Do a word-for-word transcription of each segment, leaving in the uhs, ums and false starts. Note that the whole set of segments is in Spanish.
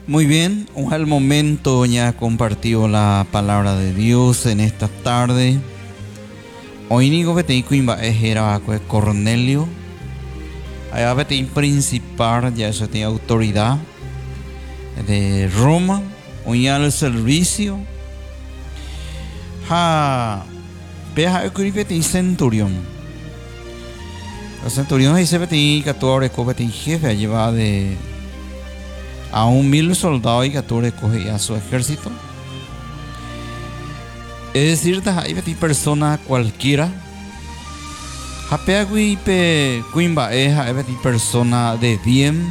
Muy bien, es el momento ya compartido la palabra de Dios en esta tarde. Hoy nigo bete cuimba era Cornelio. Allá bete principal ya eso tiene autoridad de Roma. Hoy al servicio. Ha peja bete centurión. El centurión dice bete catorce bete jefe lleva de a un mil soldados y catorce coge a su ejército. Es decir, hay persona cualquiera. Japea pe cuimba es hay persona de bien.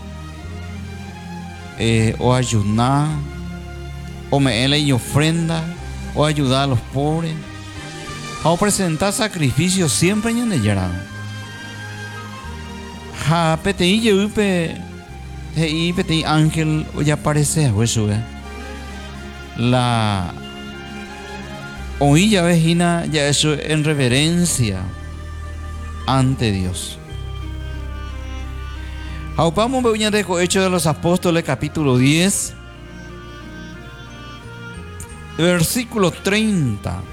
Eh, o ayunar. O me y ofrenda. O ayudar a los pobres. O presentar sacrificios siempre en el llorado. Japete y yo pe y petit ángel ya aparece eso la oilla vejina ya eso en reverencia ante Dios. Aupamos veuña de Hechos de los Apóstoles capítulo diez versículo treinta.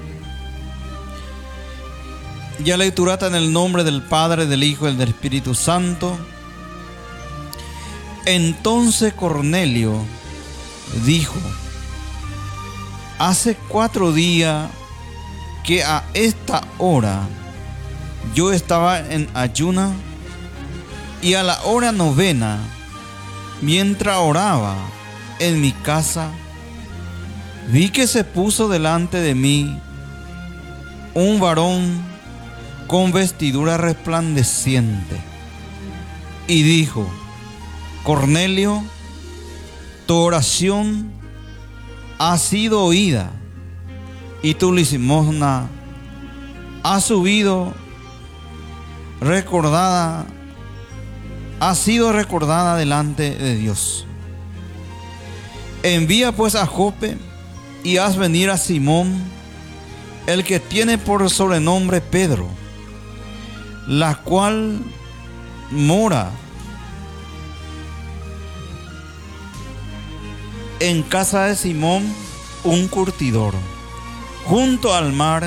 Ya lecturata en el nombre del Padre, del Hijo y del Espíritu Santo. Entonces Cornelio dijo: hace cuatro días que a esta hora yo estaba en ayuna y a la hora novena, mientras oraba en mi casa, vi que se puso delante de mí un varón con vestidura resplandeciente y dijo: Cornelio, tu oración ha sido oída y tu limosna ha subido recordada, ha sido recordada delante de Dios. Envía pues a Jope y haz venir a Simón, el que tiene por sobrenombre Pedro, la cual mora en casa de Simón, un curtidor, junto al mar,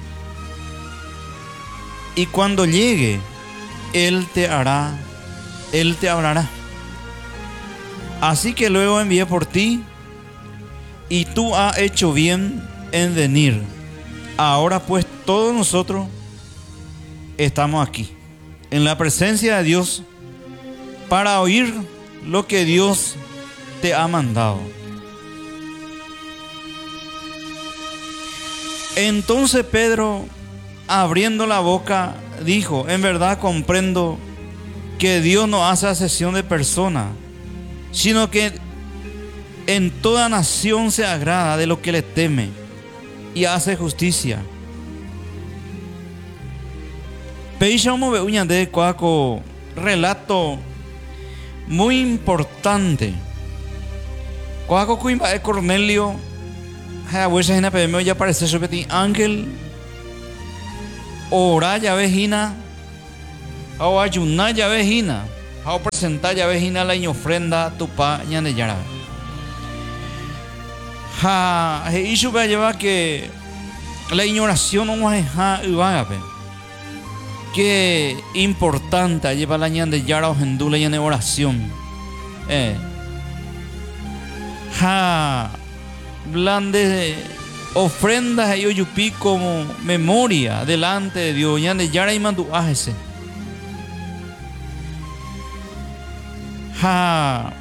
y cuando llegue, él te hará, él te hablará. Así que luego envié por ti, y tú has hecho bien en venir. Ahora pues todos nosotros estamos aquí, en la presencia de Dios, para oír lo que Dios te ha mandado. Entonces Pedro, abriendo la boca, dijo: en verdad comprendo que Dios no hace acepción de personas, sino que en toda nación se agrada de lo que le teme y hace justicia. Peishamo beuña de cuaco relato muy importante. Cuaco cuimba de Cornelio. Ya aparece su petit ángel. Ora ya vejina. O ayunar ya vejina. O presentar ya vejina la ofrenda tu pa ñane yara. Ha, he isu va llevar que la ignoración no es ha uagape. Qué importante lleva la ñande yara o hendula y en oración. Eh. Ha blande ofrendas y oyupi como memoria delante de Dios. Ya de yara y mandu ajese. Ha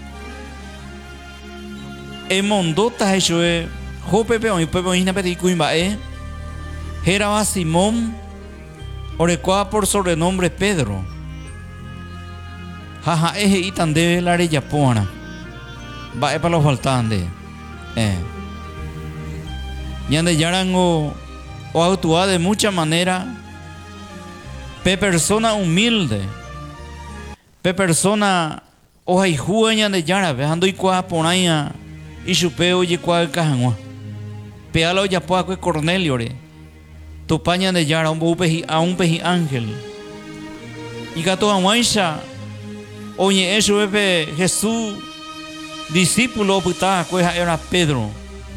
emondota eso es jope peón y pepe ina peti cuimba eh Jeraba Simón orecoa por sobrenombre Pedro. Jaja eje y tan de la arella pona va para los faltan de eh Yande yaran o, o actúa de mucha manera. Pe persona humilde. Pe persona o hay jueña de yara. Dejando y cua ponaya y chupeo y cua el cajanua. Pealo ya poa que Cornelio re. Tu paña de yara un peji a un peji ángel. Y gato a Oye, eso es Jesús discípulo puta cueja era Pedro.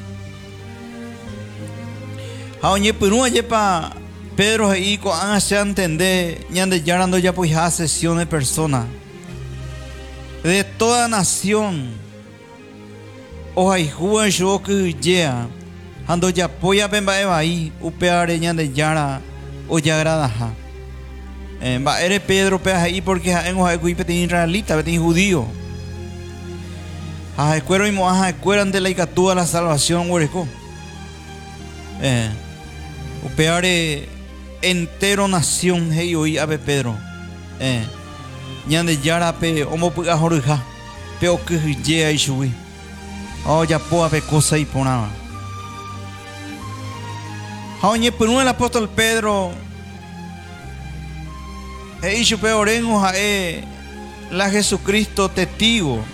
Aunque Perú yepa Pedro ahí con hace entender ñande yarando ya pues a sesión de personas de toda nación. Hoy juan yo que ya ando ya poya pemba eva ahí upeare ñande yara o ya gradaja. Va eres Pedro pe ahí porque en hoy que petit israelita petit judío. Ah escuero y moaja escueran de la icatúa la salvación hueco. Eh upeare entero nación hey hoy ave Pedro. Eh ñande yara pe omo puga jorja pe o que ye ahí shui. Oh ya po ave cosa y ponaba. Haoñe por el apóstol Pedro e hizo peorengo a la Jesucristo testigo.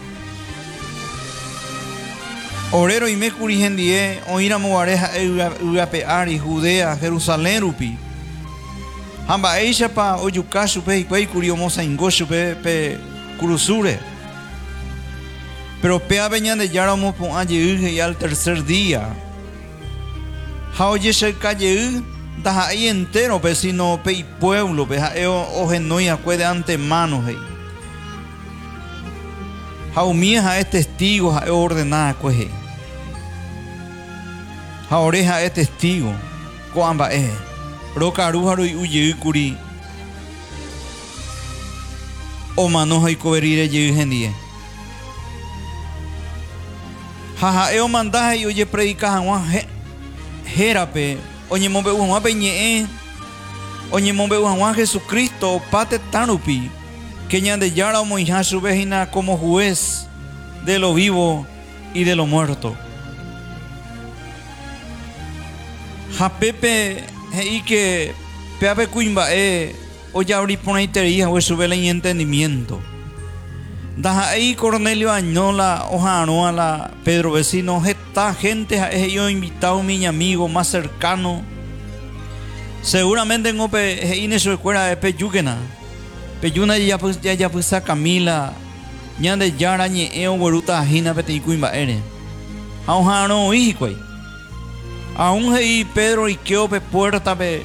Orero y me curigendie oíra moareja Urapear y Judea, Jerusalén rupi. Hamba eisha pa oyukasu pe y curiomosa ingoshu pe pe curusure. Pero pe aveñan de yaramo pon aye y al tercer día. Haoye se calle da ahí entero pe sino pe y pueblo pe o genoia cue de antemano hey. Jaumieja es testigo es ordenada cue. Jaoreja es testigo. Coamba es. Rocarújaro y uye curi. O manoja y coberire ye gendie. Jaja eo mandaje y oye predicajan wan jerape. Oye mombe uan peñe. Oye mombe uan Jesucristo pate tanupi. Que ñande yara o hija su vejina como juez de lo vivo y de lo muerto. Japepe y que peape cuimba e o ya abrí por itería o sube el entendimiento. Da ahí Cornelio Añola hoja no a la Pedro vecino esta gente es yo invitado mi amigo más cercano. Seguramente en ope ine su escuela de peyuquena. Peyuna ya pues ya ya pues a Camila ñande yara ñe eo gueruta ajina peti cuimba ere. Hoja no hijo. Aún ahí Pedro y Queope puerta pe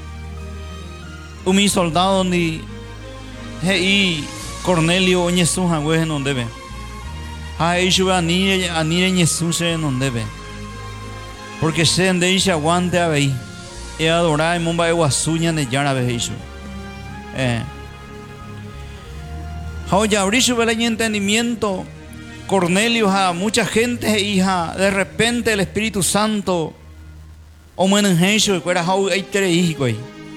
un mi soldado ni ahí Cornelio o Jesús a güey no debe. Ahí sube a ni a ni Jesús no debe. Porque se ende y se aguante a ver y adorar y momba de guasuña de yara ve eso. Eh. Ahora abrí sube el entendimiento Cornelio a mucha gente hija de repente el Espíritu Santo o menos eso que era how hay tres hijos.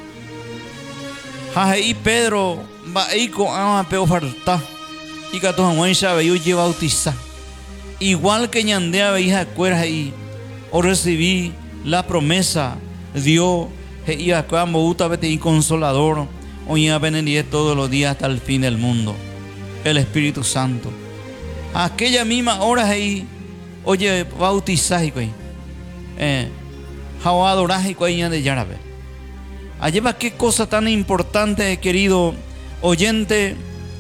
Ahí Pedro va ahí con ama peo falta y que todos han sabe yo llevo bautizar igual que ñandea hija cueras ahí o recibí la promesa Dios y a cuando gusta vete y consolador o ya venir todos los días hasta el fin del mundo el Espíritu Santo aquella misma hora ahí oye bautizar y eh how adorar y cuaya de yarabe. Allí va qué cosa tan importante, querido oyente.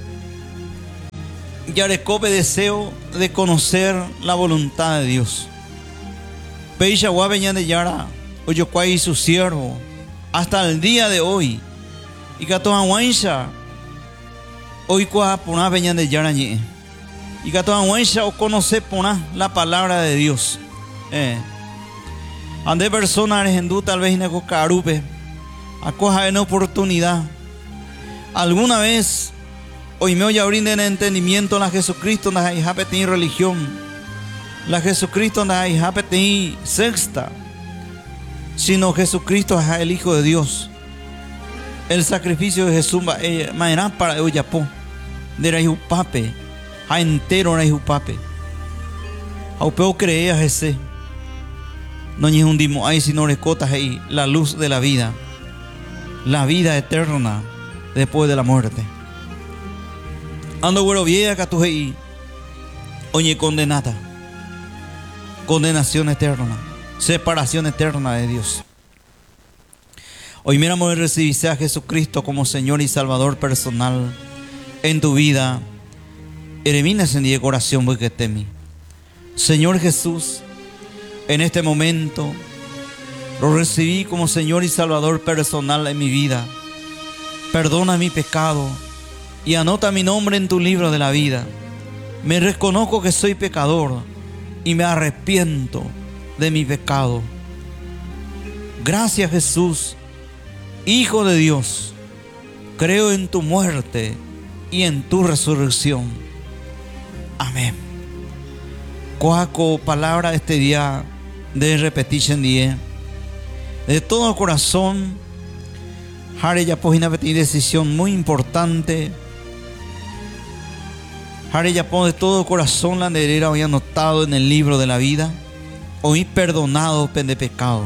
Yarecobe deseo de conocer la voluntad de Dios. Peisha guabeña de yara, oye cuay su siervo, hasta el día de hoy. Y catoa guaisha, hoy cua pona beña de yara ñe. Y catoa guaisha o conocer pona la palabra de Dios. Eh. Ande personas en du tal vez no carupe acoja en oportunidad alguna vez hoy me oye brinden entendimiento la Jesucristo na hija peti religión la Jesucristo na hija peti sexta sino Jesucristo es el Hijo de Dios el sacrificio de Jesús mañana para el Japón de la pape a entero la pape a peo creía Jesús. No ni hundimos ahí sino recotas ahí la luz de la vida, la vida eterna después de la muerte. Ando güero vieja que tú ahí, oye condenada, condenación eterna, separación eterna de Dios. Hoy miramos y recibirse a Jesucristo como Señor y Salvador personal en tu vida. Eremina en die oración porque temi. Señor Jesús, en este momento lo recibí como Señor y Salvador personal en mi vida. Perdona mi pecado y anota mi nombre en tu libro de la vida. Me reconozco que soy pecador y me arrepiento de mi pecado. Gracias, Jesús, Hijo de Dios. Creo en tu muerte y en tu resurrección. Amén. Coaco palabra este día de repetición día. De todo corazón, Hare ya pues una decisión muy importante. Hare ya pues de todo corazón la nerera hoy anotado en el libro de la vida. Hoy perdonado de pecado.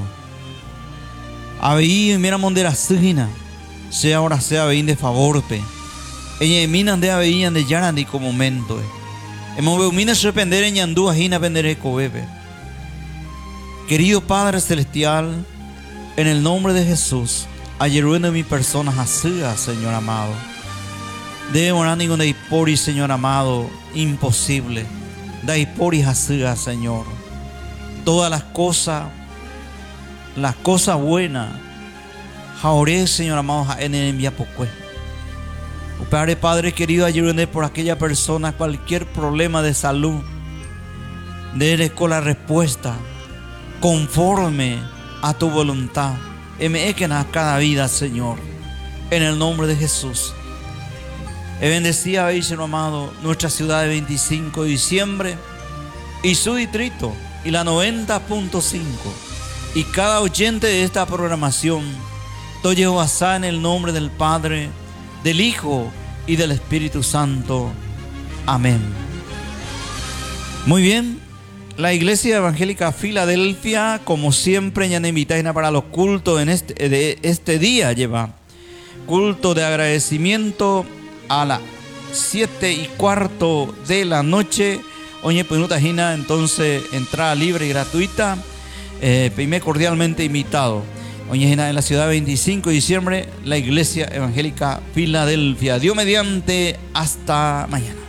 Ahí mira mondera signa. Sea ahora sea vein de favor pe. Ella minan de aveían de yaran de como momento. Hemos veo minas repender en yandú ajina vendere cobebe. Querido Padre Celestial, en el nombre de Jesús, ayeruen mi persona jazga, Señor amado. Debe morar ningún de hipori, Señor amado, imposible. Da hipori jazga, Señor. Todas las cosas, las cosas buenas, jaoré, Señor amado, en el enviapocue. Padre, Padre querido, ayúdame por aquella persona, cualquier problema de salud, dele con la respuesta conforme a tu voluntad. Me equen a cada vida, Señor, en el nombre de Jesús. He bendecida, Señor amado, nuestra ciudad de veinticinco de diciembre y su distrito y la noventa punto cinco y cada oyente de esta programación. Todo Jehová en el nombre del Padre, del Hijo y del Espíritu Santo. Amén. Muy bien. La Iglesia Evangélica Filadelfia, como siempre, ya invitáis para los cultos en este, de este día. Lleva culto de agradecimiento a las siete y cuarto de la noche. Oye, pues entonces entrada libre y gratuita. Eh, me cordialmente invitado. Hoy en la ciudad veinticinco de diciembre, la Iglesia Evangélica Filadelfia. Dios mediante, hasta mañana.